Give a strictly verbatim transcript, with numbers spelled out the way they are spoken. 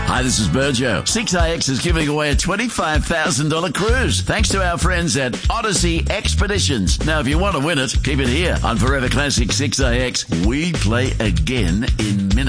Hi, this is Burjo. six I X is giving away a twenty-five thousand dollars cruise thanks to our friends at Odyssey Expeditions. Now, if you want to win it, keep it here on Forever Classic six I X. We play again in minutes.